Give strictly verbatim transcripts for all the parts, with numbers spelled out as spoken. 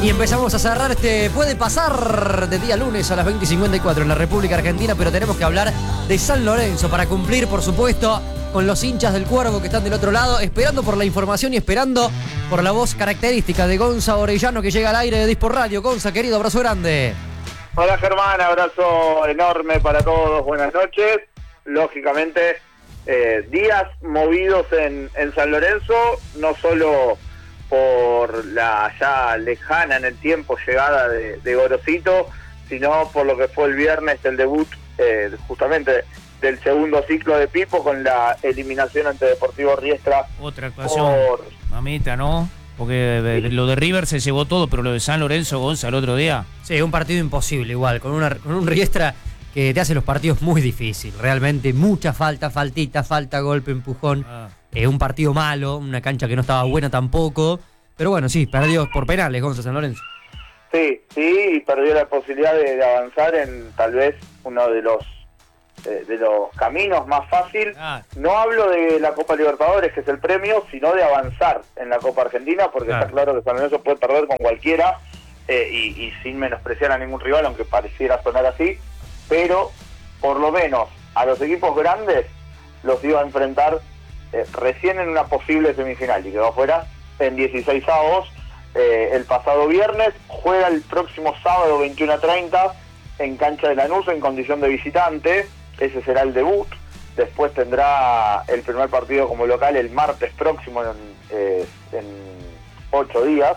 Y empezamos a cerrar este Puede Pasar de día lunes a las veinte y cincuenta y cuatro en la República Argentina, pero tenemos que hablar de San Lorenzo para cumplir, por supuesto, con los hinchas del Cuervo que están del otro lado, esperando por la información y esperando por la voz característica de Gonza Orellano que llega al aire de Dispor Radio. Gonza, querido, abrazo grande. Hola Germán, abrazo enorme para todos, buenas noches. Lógicamente, eh, días movidos en, en San Lorenzo, no solo por la ya lejana en el tiempo llegada de, de Gorosito, sino por lo que fue el viernes el debut eh, justamente del segundo ciclo de Pipo con la eliminación ante Deportivo Riestra. Otra actuación, por... mamita, ¿no? Porque sí. Lo de River se llevó todo, pero lo de San Lorenzo, Gonza, el otro día. Sí, un partido imposible igual, con, una, con un Riestra que te hace los partidos muy difíciles. Realmente mucha falta, faltita, falta, golpe, empujón. Ah. Eh, un partido malo, una cancha que no estaba buena tampoco. Pero bueno, sí, perdió por penales, Gonza, San Lorenzo. Sí, sí, y perdió la posibilidad de, de avanzar en tal vez uno de los eh, de los caminos más fácil. Ah. No hablo de la Copa Libertadores, que es el premio, sino de avanzar en la Copa Argentina, porque claro, está claro que San Lorenzo puede perder con cualquiera eh, y, y sin menospreciar a ningún rival, aunque pareciera sonar así, pero por lo menos a los equipos grandes los iba a enfrentar eh, recién en una posible semifinal y quedó afuera en dieciséis avos eh, el pasado viernes. Juega el próximo sábado veintiuno a treinta en cancha de Lanús en condición de visitante. Ese será el debut. Después tendrá el primer partido como local el martes próximo en, eh, en ocho días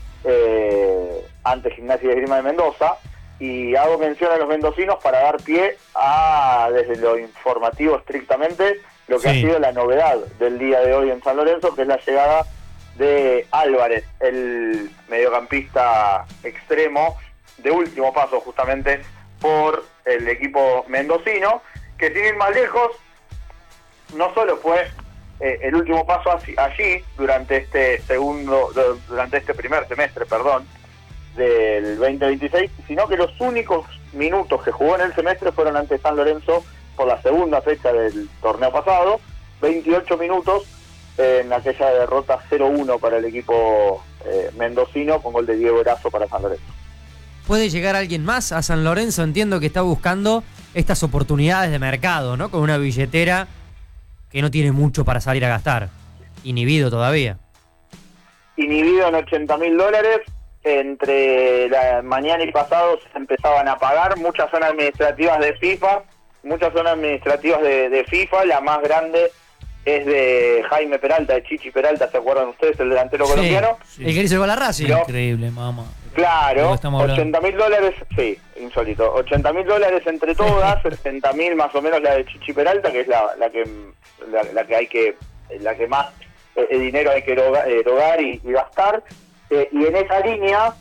eh, ante Gimnasia y Esgrima de Mendoza. Y hago mención a los mendocinos para dar pie a, desde lo informativo estrictamente, lo que sí. ha sido la novedad del día de hoy en San Lorenzo, que es la llegada de Álvarez, el mediocampista extremo de último paso justamente por el equipo mendocino, que sin ir más lejos, no solo fue eh, el último paso allí durante este segundo, durante este primer semestre, perdón, del veinte veintiséis, sino que los únicos minutos que jugó en el semestre fueron ante San Lorenzo por la segunda fecha del torneo pasado, veintiocho minutos en aquella derrota cero uno para el equipo eh, mendocino con gol de Diego Erazo para San Lorenzo. ¿Puede llegar alguien más a San Lorenzo? Entiendo que está buscando estas oportunidades de mercado, ¿no? Con una billetera que no tiene mucho para salir a gastar. Inhibido todavía. Inhibido en ochenta mil dólares. Entre la mañana y pasado se empezaban a pagar muchas zonas administrativas de FIFA, muchas zonas administrativas de, de FIFA, la más grande es de Jaime Peralta, de Chichi Peralta, ¿se acuerdan ustedes? El delantero sí, colombiano. Sí. El que hizo el Racing. Pero, increíble, mamá. Claro, ochenta mil dólares, sí, insólito. ochenta mil dólares entre todas, setenta mil más o menos la de Chichi Peralta, que es la, la que la, la que hay que, la que más eh, dinero hay que erogar y, y gastar. Eh, y en esa línea,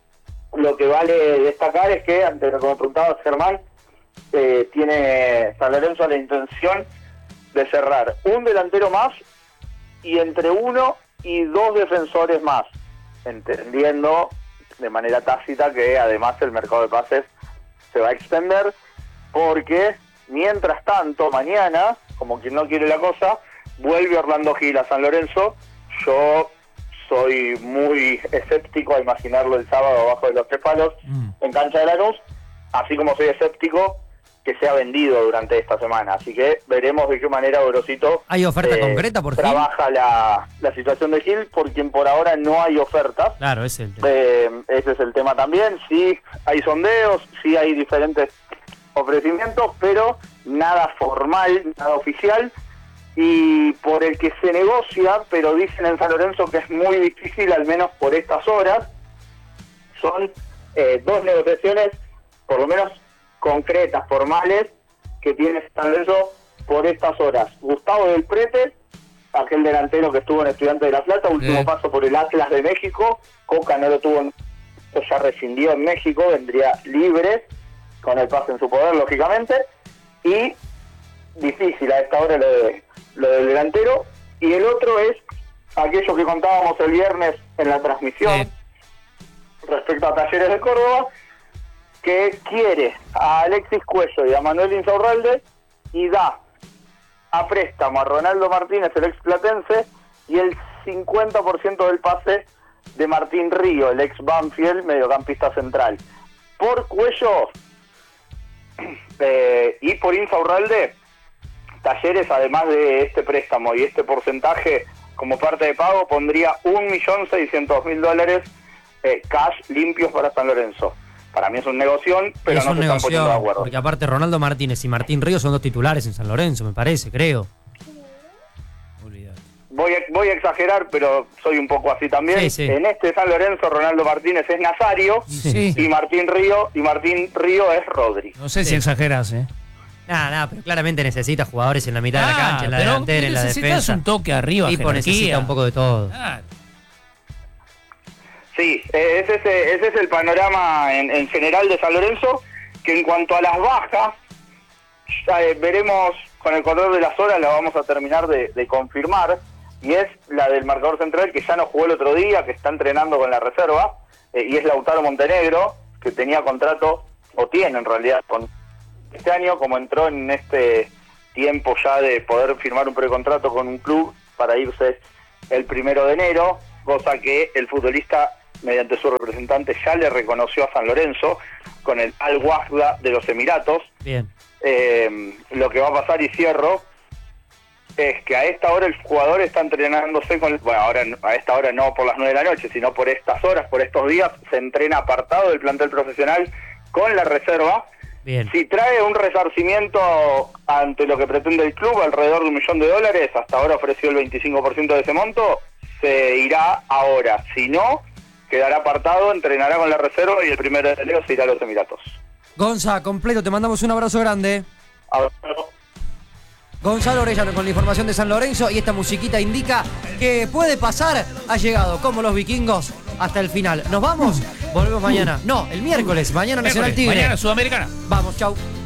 lo que vale destacar es que, ante lo que me preguntaba Germán, eh, tiene San Lorenzo la intención de cerrar un delantero más y entre uno y dos defensores más, entendiendo de manera tácita que además el mercado de pases se va a extender, porque mientras tanto mañana, como quien no quiere la cosa, vuelve Orlando Gil a San Lorenzo. Yo soy muy escéptico a imaginarlo el sábado abajo de los tres palos mm. en cancha de Lanús, así como soy escéptico que sea vendido durante esta semana, así que veremos de qué manera Gorosito ¿hay oferta eh, concreta por trabaja la, la situación de Gil, por quien por ahora no hay ofertas. Claro, ese es el tema. Eh, ese es el tema también. Sí hay sondeos, sí hay diferentes ofrecimientos, pero nada formal, nada oficial, y por el que se negocia, pero dicen en San Lorenzo que es muy difícil, al menos por estas horas, son eh, dos negociaciones, por lo menos concretas, formales, que tiene San Lorenzo por estas horas. Gustavo del Prete, aquel delantero que estuvo en Estudiantes de La Plata, último eh. paso por el Atlas de México. Coca no lo tuvo, en, ya rescindió en México, vendría libre, con el pase en su poder, lógicamente, y difícil a esta hora lo, de, lo del delantero. Y el otro es aquello que contábamos el viernes en la transmisión eh. respecto a Talleres de Córdoba, que quiere a Alexis Cuello y a Manuel Insaurralde y da a préstamo a Ronaldo Martínez, el ex platense, y el cincuenta por ciento del pase de Martín Río, el ex Banfield, mediocampista central. Por Cuello eh, y por Insaurralde, Talleres, además de este préstamo y este porcentaje como parte de pago, pondría un millón seiscientos mil dólares eh, cash limpios para San Lorenzo. Para mí es un negoción, pero es no un se están poniendo de acuerdo. Porque aparte Ronaldo Martínez y Martín Río son dos titulares en San Lorenzo, me parece, creo. Voy a, voy a exagerar, pero soy un poco así también. Sí, sí. En este San Lorenzo, Ronaldo Martínez es Nazario, Sí. y Martín Río y Martín Río es Rodri. No sé Sí. si exageras, ¿eh? Nada, nada, pero claramente necesita jugadores en la mitad de la Ah, cancha, en la pero delantera, en la necesitas defensa. un toque arriba, Tipo jerarquía. necesita un poco de todo. Ah, Sí, eh, ese, es, eh, ese es el panorama en, en general de San Lorenzo, que en cuanto a las bajas, ya, eh, veremos con el correr de las horas, la vamos a terminar de, de confirmar, y es la del marcador central, que ya no jugó el otro día, que está entrenando con la reserva, eh, y es Lautaro Montenegro, que tenía contrato, o tiene en realidad, con este año, como entró en este tiempo ya de poder firmar un precontrato con un club para irse el primero de enero, cosa que el futbolista, mediante su representante, ya le reconoció a San Lorenzo con el Al Wahda de los Emiratos. Bien. Eh, lo que va a pasar, y cierro, es que a esta hora el jugador está entrenándose con... Bueno, ahora a esta hora no por las nueve de la noche, sino por estas horas, por estos días, se entrena apartado del plantel profesional con la reserva. Bien. Si trae un resarcimiento ante lo que pretende el club, alrededor de un millón de dólares, hasta ahora ofreció el veinticinco por ciento de ese monto, se irá ahora. Si no, quedará apartado, entrenará con la reserva y el primero de enero se irá a los Emiratos. Gonza, completo, te mandamos un abrazo grande. Abrazo. Gonzalo Orellano con la información de San Lorenzo, y esta musiquita indica que puede pasar, ha llegado como los vikingos hasta el final. ¿Nos vamos? Volvemos mañana. No, el miércoles, mañana Nacional miércoles, Tigre. mañana Sudamericana. Vamos, chau.